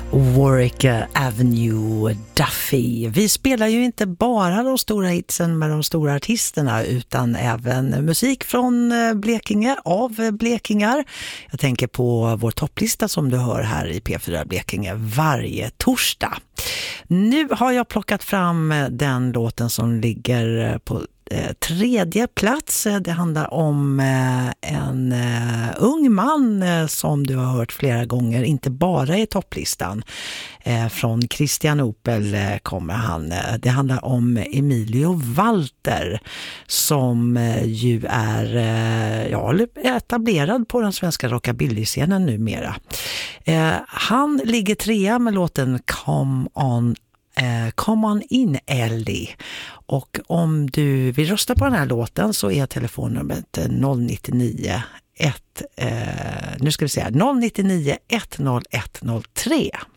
Warwick Avenue Duffy. Vi spelar ju inte bara de stora hitsen med de stora artisterna utan även musik från Blekinge av blekingar. Jag tänker på vår topplista som du hör här i P4 Blekinge varje torsdag. Nu har jag plockat fram den låten som ligger på tredje plats. Det handlar om en ung man som du har hört flera gånger, inte bara i topplistan. Från Kristianopel kommer han. Det handlar om Emilio Walter som ju är etablerad på den svenska rockabilly-scenen numera. Han ligger trea med låten Come on in Ellie. Och om du vill rösta på den här låten så är telefonnumret 099 10103.